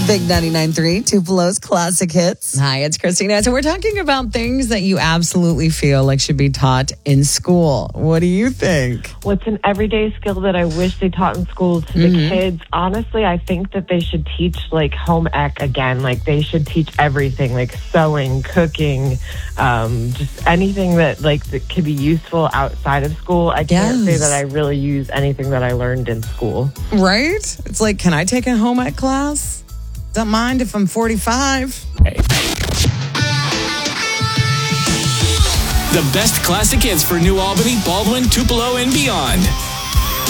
Big 99.3, Tupelo's Classic Hits. Hi, it's Christina. So we're talking about things that you absolutely feel like should be taught in school. What do you think? What's an everyday skill that I wish they taught in school to the kids? Honestly, I think that they should teach like home ec again. Like they should teach everything, like sewing, cooking, just anything that could be useful outside of school. I can't say that I really use anything that I learned in school. Right? It's like, can I take a home ec class? Don't mind if I'm 45. The best classic hits for New Albany, Baldwin, Tupelo, and beyond.